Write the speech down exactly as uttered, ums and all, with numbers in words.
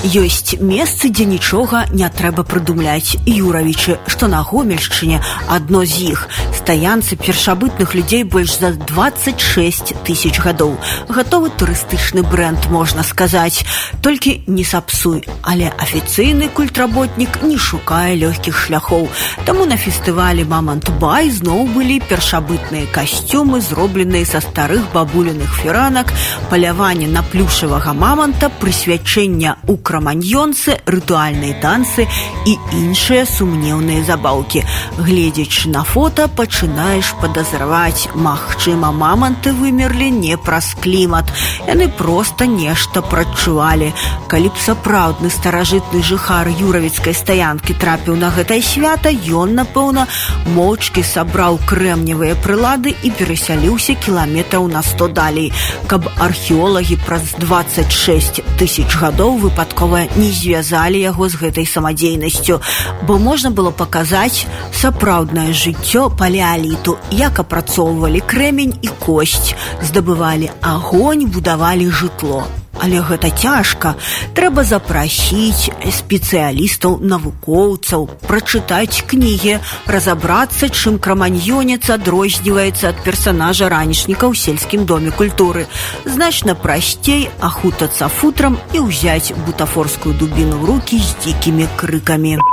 Ёсць месцы, дзе нічога не трэба прыдумляць. Юравічы, што на Гомельшчыне, адно з іх. Стаянцы першабытных людзей больш за дваццаць шэсць тысяч гадоў. Гатовы турыстычны брэнд, можна сказаць. Толькі не сапсуй. Але афіцыйны культработнік не шукае лёгкіх шляхоў. Таму на фестывалі «Мамонт-бай» зноў былі першабытныя касцюмы, зробленыя са старых бабуліных фіранак, паляванне на плюшавага мамонта, прысвячэння ў краманьёнцы, рытуальныя танцы і іншыя сумнеўныя забаўкі. Гледзячы на фота, пачынаеш падазраваць, магчыма, маманты вымерлі не праз клімат. Яны проста нешта прадчувалі. Калі б сапраўдны старажытны жыхар юравіцкай стаянкі трапіў на гэтае свята, ён, напэўна, моўчкі сабраў крэмневыя прылады і перасяліўся кіламетраў на сто далей, каб археолагі праз дваццаць шэсць тысяч гадоў выпадкова не звязалі яго з гэтай самадзейнасцю, бо можна было паказаць сапраўднае жыццё палеаліту, як апрацоўвалі крэмень і косць, здабывалі агонь, будавалі жытло. Але гэта цяжка. Трэба запрасіць спецыялістаў, навукоўцаў, прачытаць кнігі, разабрацца, чым краманьёнец адрозніваецца ад персанажа ранішніка ў сельскім доме культуры. Значна прасцей ахутацца футрам і ўзяць бутафорскую дубіну ў рукі з дзікімі крыкамі.